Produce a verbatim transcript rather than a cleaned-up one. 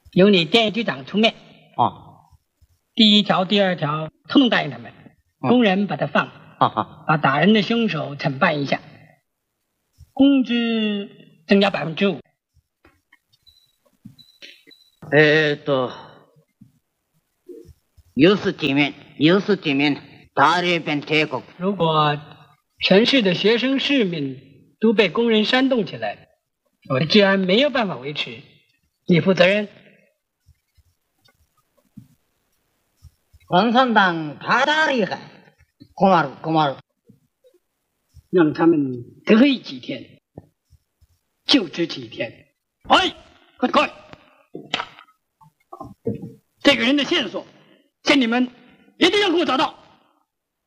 由你电局长出面。 哦， 第一条、第二条通通答应他们，工人把他放， 好好， 把打人的凶手惩办一下，工资增加百分之五。 えーっと、有事见面，有事见面，大日本帝国。 如果全市的学生市民都被工人煽动起来，我的治安没有办法维持，你负责任。 共产党太大厉害，困る困る。 让他们得意几天，就值几天。哎，快快！这个人的线索，请你们一定要给我找到。